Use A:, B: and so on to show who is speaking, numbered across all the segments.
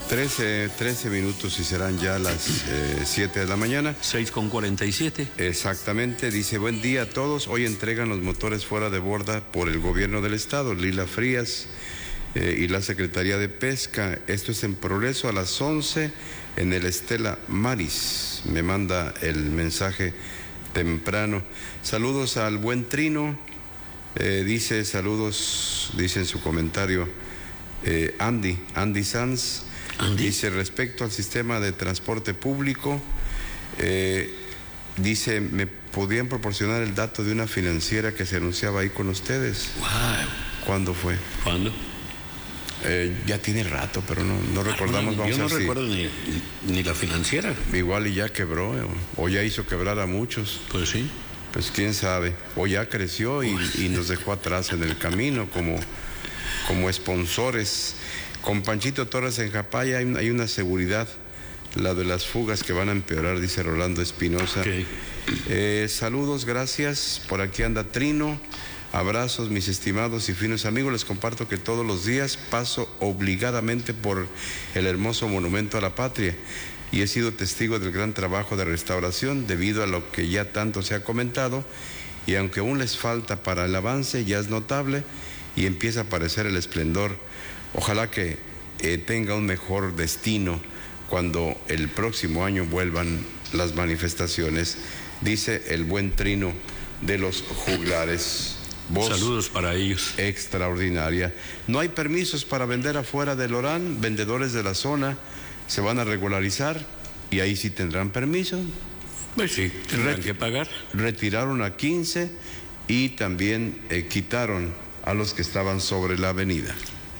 A: 13 minutos y serán ya las 7 de la mañana.
B: 6:47.
A: Exactamente, dice: buen día a todos. Hoy entregan los motores fuera de borda por el gobierno del estado, Lila Frías y la Secretaría de Pesca. Esto es en Progreso a las 11 en el Estela Maris. Me manda el mensaje temprano. Saludos al buen Trino. Dice saludos, dice en su comentario Andy Sanz. Dice respecto al sistema de transporte público, dice, ¿me podían proporcionar el dato de una financiera que se anunciaba ahí con ustedes?
B: Wow.
A: ¿Cuándo fue?
B: ¿Cuándo?
A: Ya tiene rato, pero no recordamos.
B: Yo no recuerdo ni la financiera.
A: Igual y ya quebró, o ya hizo quebrar a muchos.
B: Pues sí.
A: Pues quién sabe, o ya creció y nos dejó atrás en el camino como esponsores. Con Panchito Torres en Japaya hay una seguridad, la de las fugas que van a empeorar, dice Rolando Espinosa.
B: Okay.
A: Saludos, gracias. Por aquí anda Trino. Abrazos, mis estimados y finos amigos. Les comparto que todos los días paso obligadamente por el hermoso monumento a la patria y he sido testigo del gran trabajo de restauración debido a lo que ya tanto se ha comentado, y aunque aún les falta para el avance, ya es notable y empieza a aparecer el esplendor. Ojalá que tenga un mejor destino cuando el próximo año vuelvan las manifestaciones, dice el buen Trino de los Juglares. Voz
B: saludos para ellos.
A: Extraordinaria. No hay permisos para vender afuera del Orán. Vendedores de la zona se van a regularizar y ahí sí tendrán permiso.
B: Pues sí, tendrán que pagar.
A: Retiraron a 15 y también quitaron a los que estaban sobre la avenida.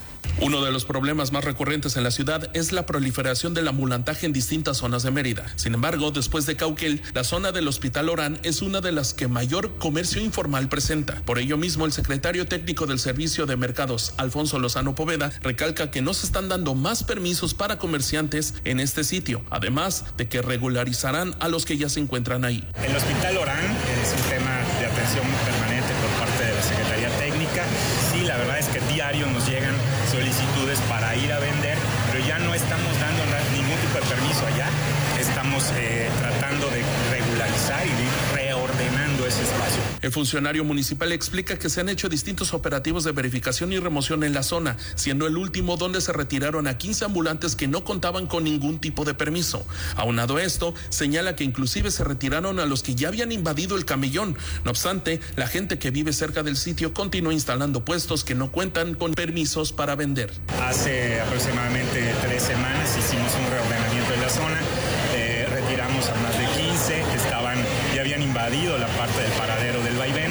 C: Uno de los problemas más recurrentes en la ciudad es la proliferación del ambulantaje en distintas zonas de Mérida. Sin embargo, después de Cauquel, la zona del Hospital Orán es una de las que mayor comercio informal presenta. Por ello mismo, el secretario técnico del Servicio de Mercados, Alfonso Lozano Poveda, recalca que no se están dando más permisos para comerciantes en este sitio, además de que regularizarán a los que ya se encuentran ahí.
D: El Hospital Orán es un tema de atención permanente por parte de la Secretaría Técnica. Sí, la verdad es que diario nos llegan solicitudes para ir a vender, pero ya no estamos dando ningún tipo de permiso allá. Estamos tratando de regularizar y de ir reordenando ese espacio.
C: El funcionario municipal explica que se han hecho distintos operativos de verificación y remoción en la zona, siendo el último donde se retiraron a 15 ambulantes que no contaban con ningún tipo de permiso. Aunado a esto, señala que inclusive se retiraron a los que ya habían invadido el camellón. No obstante, la gente que vive cerca del sitio continúa instalando puestos que no cuentan con permisos para vender.
D: Hace aproximadamente 3 semanas hicimos un reordenamiento de la zona. Retiramos a más de 15 que ya habían invadido la parte del paradero del vaivén,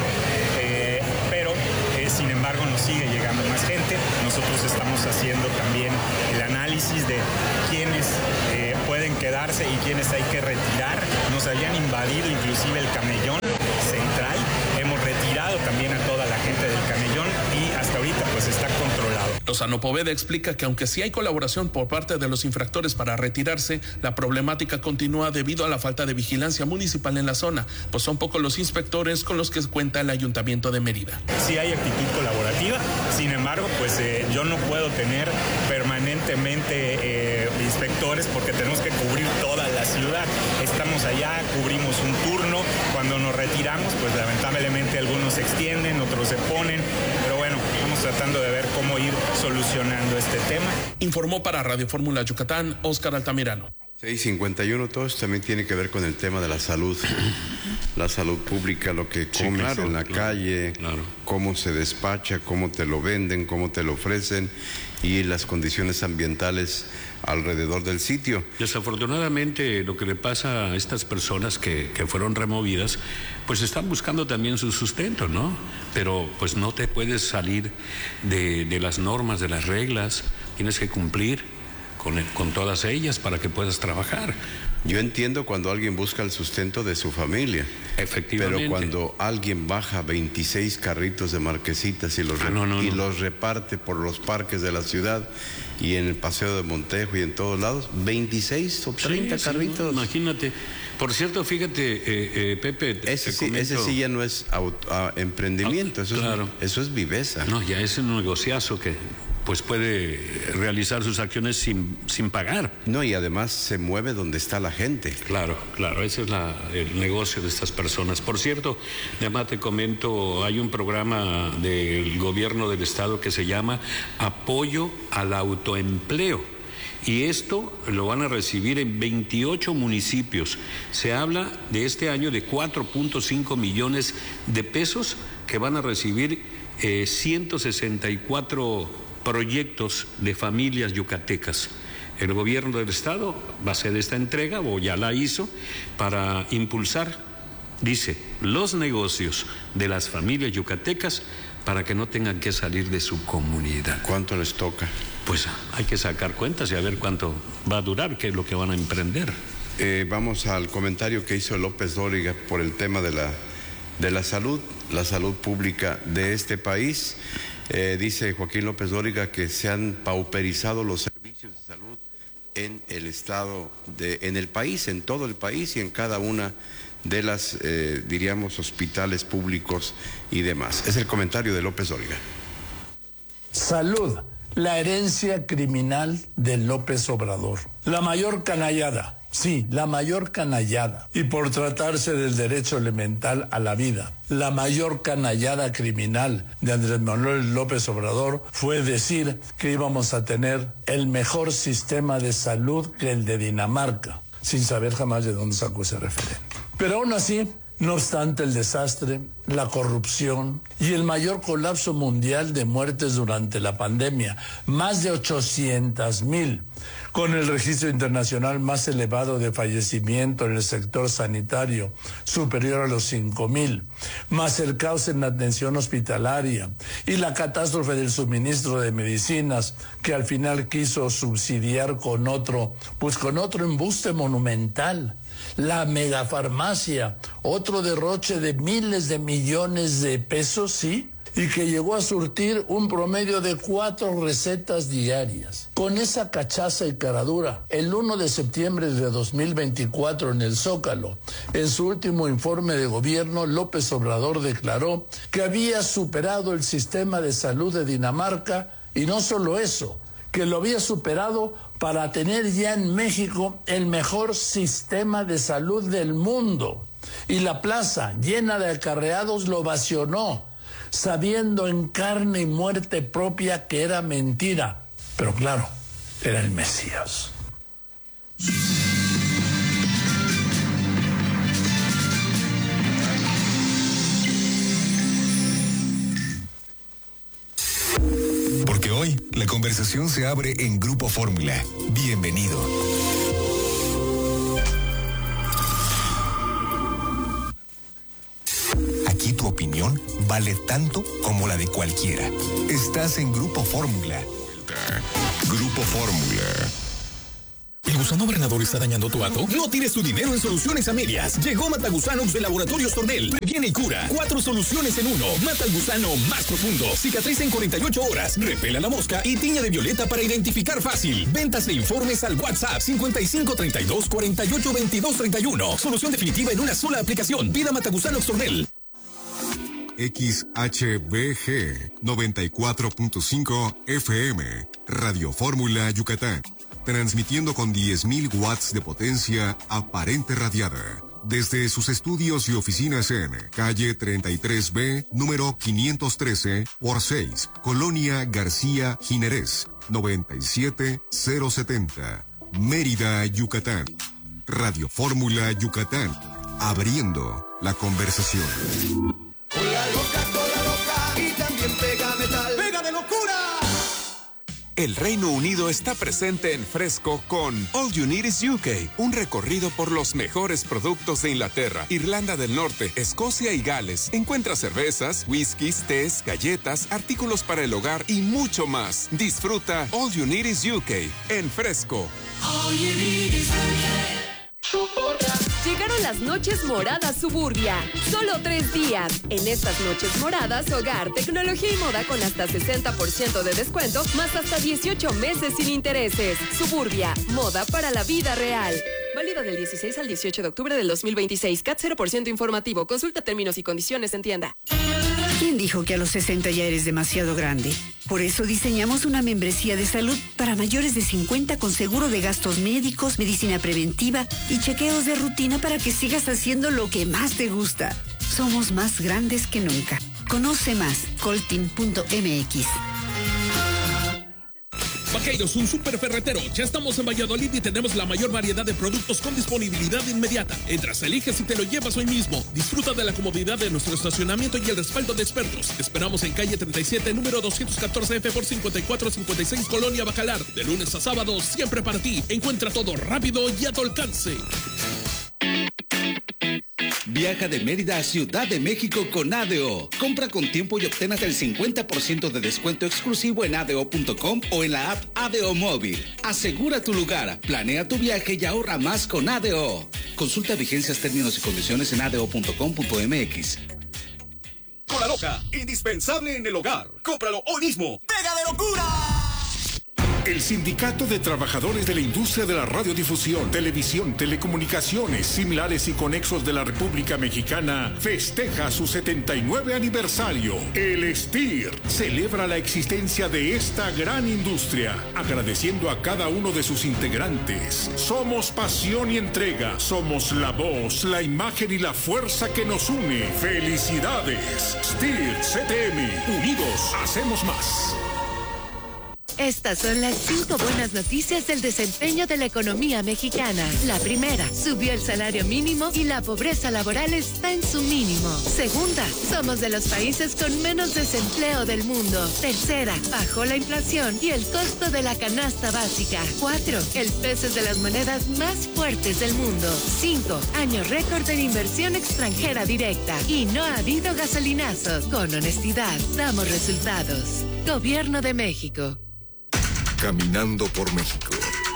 D: pero sin embargo nos sigue llegando más gente. Nosotros estamos haciendo también el análisis de quiénes pueden quedarse y quiénes hay que retirar. Nos habían invadido inclusive el camellón central. Hemos retirado también a toda la gente del camellón y hasta ahorita pues está controlado.
C: Lozano Poveda explica que aunque sí hay colaboración por parte de los infractores para retirarse, la problemática continúa debido a la falta de vigilancia municipal en la zona, pues son pocos los inspectores con los que cuenta el Ayuntamiento de Mérida.
D: Sí hay actitud colaborativa, sin embargo pues yo no puedo tener permanentemente inspectores porque tenemos que cubrir toda la ciudad. Estamos allá, cubrimos un turno, cuando nos retiramos pues lamentablemente algunos se extienden, otros se ponen, pero bueno, estamos tratando de ver cómo ir solucionando este tema.
C: Informó para Radio Fórmula Yucatán, Óscar Altamirano.
A: 6:51, todo esto también tiene que ver con el tema de la salud pública, lo que comes en la calle, cómo se despacha, cómo te lo venden, cómo te lo ofrecen y las condiciones ambientales alrededor del sitio.
B: Desafortunadamente, lo que le pasa a estas personas que fueron removidas, pues están buscando también su sustento, ¿no? Pero pues no te puedes salir de las normas, de las reglas, tienes que cumplir con todas ellas para que puedas trabajar.
A: Yo entiendo cuando alguien busca el sustento de su familia.
B: Efectivamente.
A: Pero cuando alguien baja 26 carritos de marquesitas y los reparte por los parques de la ciudad y en el Paseo de Montejo y en todos lados, 26 o 30 carritos.
B: No, imagínate. Por cierto, fíjate, Pepe,
A: ese sí ya no es emprendimiento, eso es viveza.
B: No, ya es un negociazo que pues puede realizar sus acciones sin pagar.
A: No, y además se mueve donde está la gente.
B: Claro, ese es el negocio de estas personas. Por cierto, además te comento, hay un programa del gobierno del estado que se llama Apoyo al Autoempleo. Y esto lo van a recibir en 28 municipios. Se habla de este año de 4.5 millones de pesos que van a recibir 164 proyectos de familias yucatecas. El gobierno del estado va a hacer esta entrega, o ya la hizo, para impulsar, dice, los negocios de las familias yucatecas para que no tengan que salir de su comunidad.
A: ¿Cuánto les toca?
B: Pues hay que sacar cuentas y a ver cuánto va a durar, qué es lo que van a emprender.
A: Vamos al comentario que hizo López Dóriga por el tema de la salud pública de este país. Dice Joaquín López Dóriga que se han pauperizado los servicios de salud en el estado, en el país, en todo el país y en cada una de las, diríamos, hospitales públicos y demás. Es el comentario de López Dóriga.
E: Salud, la herencia criminal de López Obrador. La mayor canallada. Sí, la mayor canallada. Y por tratarse del derecho elemental a la vida, la mayor canallada criminal de Andrés Manuel López Obrador fue decir que íbamos a tener el mejor sistema de salud que el de Dinamarca, sin saber jamás de dónde sacó ese referente. Pero aún así, no obstante el desastre, la corrupción y el mayor colapso mundial de muertes durante la pandemia, más de 800,000, con el registro internacional más elevado de fallecimiento en el sector sanitario, superior a los 5,000, más el caos en la atención hospitalaria y la catástrofe del suministro de medicinas que al final quiso subsidiar con otro embuste monumental. La megafarmacia, otro derroche de miles de millones de pesos, sí, y que llegó a surtir un promedio de 4 recetas diarias. Con esa cachaza y caradura, el 1 de septiembre de 2024 en el Zócalo, en su último informe de gobierno, López Obrador declaró que había superado el sistema de salud de Dinamarca, y no solo eso, que lo había superado para tener ya en México el mejor sistema de salud del mundo. Y la plaza, llena de acarreados, lo vacionó, sabiendo en carne y muerte propia que era mentira. Pero claro, era el Mesías.
F: Porque hoy la conversación se abre en Grupo Fórmula. Bienvenido. Aquí tu opinión vale tanto como la de cualquiera. Estás en Grupo Fórmula. Grupo Fórmula.
G: ¿El gusano granador está dañando tu hato? No tires tu dinero en soluciones a medias. Llegó Matagusanox de Laboratorios Tornel. Previene y cura. 4 soluciones en 1. Mata al gusano más profundo. Cicatriza en 48 horas. Repela la mosca y tiña de violeta para identificar fácil. Ventas e informes al WhatsApp 5532 48 22 31. Solución definitiva en una sola aplicación. Pida Matagusanox Tornel.
H: XHBG 94.5 FM. Radio Fórmula Yucatán. Transmitiendo con 10,000 watts de potencia aparente radiada. Desde sus estudios y oficinas en calle 33B, número 513 por 6, Colonia García Jiménez, 97070, Mérida, Yucatán. Radio Fórmula Yucatán, abriendo la conversación.
I: Cola loca y también pega metal. ¡Pega de locura!
J: El Reino Unido está presente en Fresco con All You Need Is UK, un recorrido por los mejores productos de Inglaterra, Irlanda del Norte, Escocia y Gales. Encuentra cervezas, whiskies, tés, galletas, artículos para el hogar y mucho más. Disfruta All You Need Is UK en Fresco.
K: All you need is UK. Llegaron las noches moradas Suburbia. Solo 3 días. En estas noches moradas, hogar, tecnología y moda con hasta 60% de descuento, más hasta 18 meses sin intereses. Suburbia, moda para la vida real. Válido del 16 al 18 de octubre del 2026. CAT 0% informativo. Consulta términos y condiciones en tienda.
L: ¿Quién dijo que a los 60 ya eres demasiado grande? Por eso diseñamos una membresía de salud para mayores de 50 con seguro de gastos médicos, medicina preventiva y chequeos de rutina para que sigas haciendo lo que más te gusta. Somos más grandes que nunca. Conoce más, coltin.mx.
C: Vaqueiros, un super ferretero. Ya estamos en Valladolid y tenemos la mayor variedad de productos con disponibilidad inmediata. Entras, eliges y te lo llevas hoy mismo. Disfruta de la comodidad de nuestro estacionamiento y el respaldo de expertos. Te esperamos en calle 37, número 214F por 5456, Colonia Bacalar. De lunes a sábado, siempre para ti. Encuentra todo rápido y a tu alcance.
M: Viaja de Mérida a Ciudad de México con ADO. Compra con tiempo y obtén hasta el 50% de descuento exclusivo en ADO.com o en la app ADO Móvil. Asegura tu lugar, planea tu viaje y ahorra más con ADO. Consulta vigencias, términos y condiciones en ADO.com.mx.
G: Cola Loca, indispensable en el hogar. Cómpralo hoy mismo. ¡Pega de locura!
N: El Sindicato de Trabajadores de la Industria de la Radiodifusión, Televisión, Telecomunicaciones, Similares y Conexos de la República Mexicana festeja su 79 aniversario. El STIR celebra la existencia de esta gran industria, agradeciendo a cada uno de sus integrantes. Somos pasión y entrega, somos la voz, la imagen y la fuerza que nos une. ¡Felicidades! STIR CTM, unidos hacemos más.
O: Estas son las 5 buenas noticias del desempeño de la economía mexicana. La primera, subió el salario mínimo y la pobreza laboral está en su mínimo. Segunda, somos de los países con menos desempleo del mundo. Tercera, bajó la inflación y el costo de la canasta básica. 4, el peso es de las monedas más fuertes del mundo. 5, año récord en inversión extranjera directa. Y no ha habido gasolinazos. Con honestidad, damos resultados. Gobierno de México.
F: Caminando por México.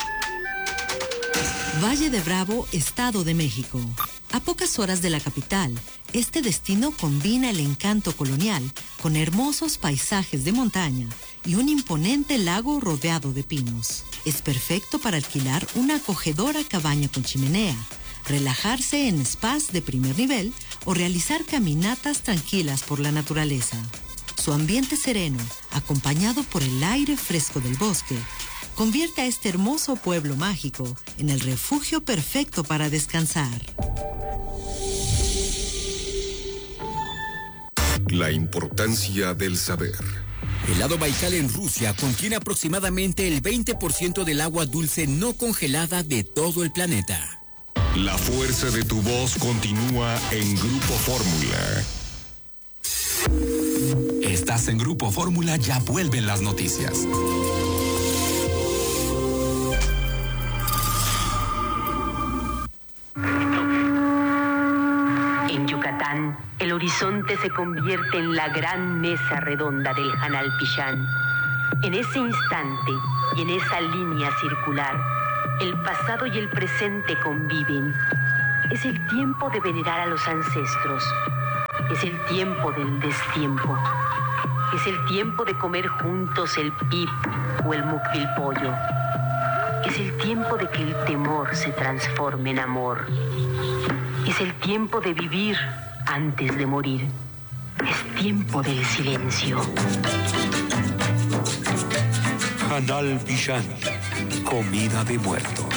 P: Valle de Bravo, Estado de México. A pocas horas de la capital, este destino combina el encanto colonial con hermosos paisajes de montaña y un imponente lago rodeado de pinos. Es perfecto para alquilar una acogedora cabaña con chimenea, relajarse en spas de primer nivel o realizar caminatas tranquilas por la naturaleza. Su ambiente sereno, acompañado por el aire fresco del bosque, convierte a este hermoso pueblo mágico en el refugio perfecto para descansar.
F: La importancia del saber.
Q: El lago Baikal en Rusia contiene aproximadamente el 20% del agua dulce no congelada de todo el planeta.
F: La fuerza de tu voz continúa en Grupo Fórmula.
G: Estás en Grupo Fórmula, ya vuelven las noticias.
R: En Yucatán, el horizonte se convierte en la gran mesa redonda del Hanalpillán. En ese instante y en esa línea circular, el pasado y el presente conviven. Es el tiempo de venerar a los ancestros. Es el tiempo del destiempo. Es el tiempo de comer juntos el pip o el mukbilpollo. Es el tiempo de que el temor se transforme en amor. Es el tiempo de vivir antes de morir. Es tiempo del silencio.
S: Hanalpillán, comida de muertos.